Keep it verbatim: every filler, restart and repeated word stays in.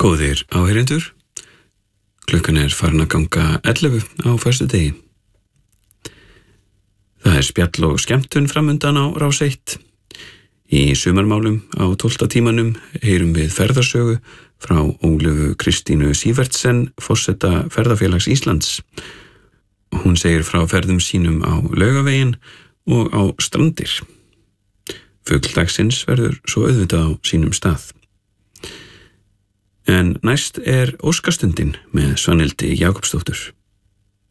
Góðir áheyrendur, klukkan er farin að ganga ellefu á föstudegi. Það er spjall og skemmtun framundan á Rás eitt. Í sumarmálum á tólfta tímanum heyrum við ferðasögu frá Ólöfu Kristínu Sívertsen, forseta Ferðafélags Íslands. Hún segir frá ferðum sínum á Laugaveginn og á Strandir. Fugl dagsins verður svo auðvitað á sínum stað. En næst er óskastundin með Svanhildi Jakobsdóttur.